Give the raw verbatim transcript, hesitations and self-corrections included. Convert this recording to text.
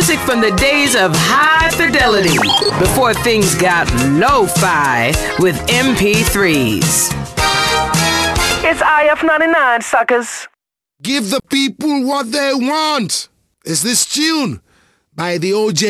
Music from the days of high fidelity, before things got lo-fi with M P threes. It's I F ninety-nine, suckers. Give the people what they want. Is this tune by the O J